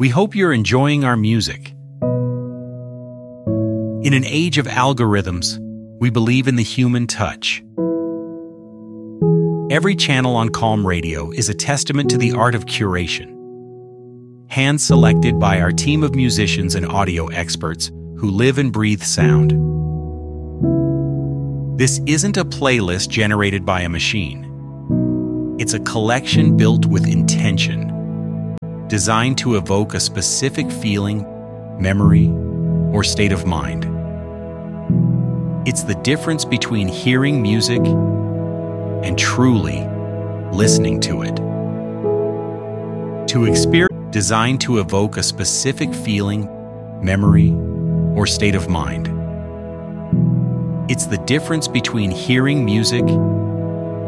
We hope you're enjoying our music. In an age of algorithms, we believe in the human touch. Every channel on Calm Radio is a testament to the art of curation, hand-selected by our team of musicians and audio experts who live and breathe sound. This isn't a playlist generated by a machine. It's a collection built with intention, designed to evoke a specific feeling, memory, or state of mind. It's the difference between hearing music and truly listening to it. Designed to evoke a specific feeling, memory, or state of mind. It's the difference between hearing music